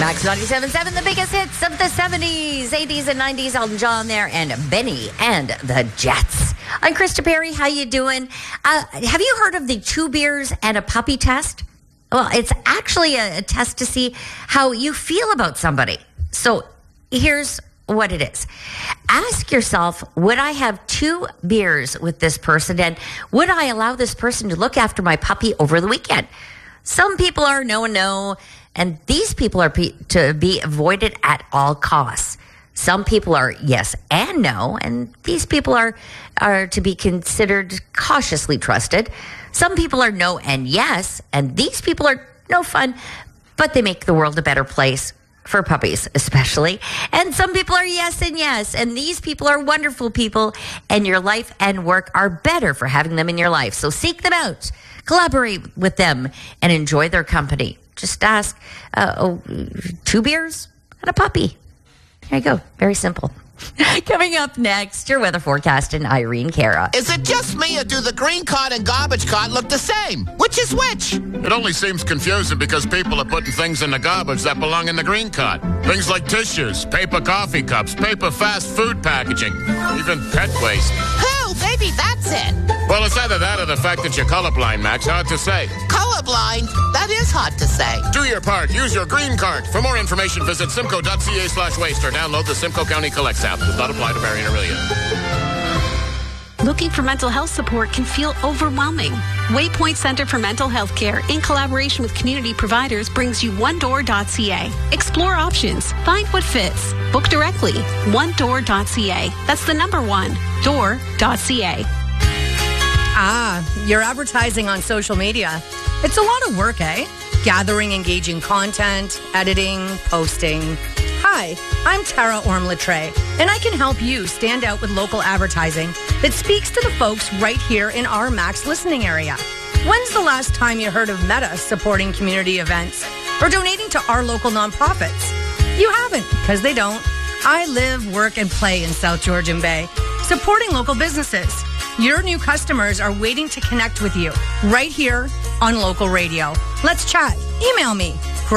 Max 97.7, the biggest hits of the 70s, 80s, and 90s. Elton John there, and Benny and the Jets. I'm Krista Perry. How you doing? Have you heard of the 2 beers and a puppy test? Well, it's actually a test to see how you feel about somebody. So here's what it is. Ask yourself, would I have 2 beers with this person? And would I allow this person to look after my puppy over the weekend? Some people are no and no, and these people are to be avoided at all costs. Some people are yes and no, and these people are to be considered cautiously trusted. Some people are no and yes, and these people are no fun, but they make the world a better place for puppies, especially. And some people are yes and yes, and these people are wonderful people, and your life and work are better for having them in your life. So seek them out, collaborate with them, and enjoy their company. Just ask 2 beers and a puppy. There you go. Very simple. Coming up next, your weather forecast and Irene Cara. Is it just me, or do the green cart and garbage cart look the same? Which is which? It only seems confusing because people are putting things in the garbage that belong in the green cart. Things like tissues, paper coffee cups, paper fast food packaging, even pet waste. Oh, maybe that's it. Well, it's either that or the fact that you're colorblind, Max. Hard to say. Colorblind? That is hard to say. Do your part. Use your green card. For more information, visit simcoe.ca/waste or download the Simcoe County Collects app. Does not apply to Barrie and Aurelia. Looking for mental health support can feel overwhelming. Waypoint Center for Mental Health Care, in collaboration with community providers, brings you onedoor.ca. Explore options. Find what fits. Book directly. onedoor.ca. That's the number 1, door.ca. You're advertising on social media. It's a lot of work, eh? Gathering engaging content, editing, posting. Hi, I'm Tara Orm-Latre, and I can help you stand out with local advertising that speaks to the folks right here in our Max listening area. When's the last time you heard of Meta supporting community events or donating to our local nonprofits? You haven't, because they don't. I live, work, and play in South Georgian Bay, supporting local businesses. Your new customers are waiting to connect with you right here on local radio. Let's chat. Email me,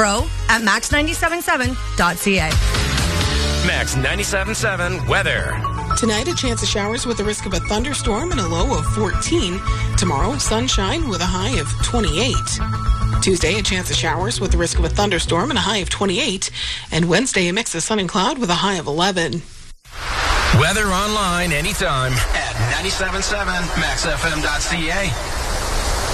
grow@max977.ca. Max 97.7 weather. Tonight, a chance of showers with a risk of a thunderstorm and a low of 14. Tomorrow, sunshine with a high of 28. Tuesday, a chance of showers with a risk of a thunderstorm and a high of 28. And Wednesday, a mix of sun and cloud with a high of 11. Weather online anytime at 97.7maxfm.ca.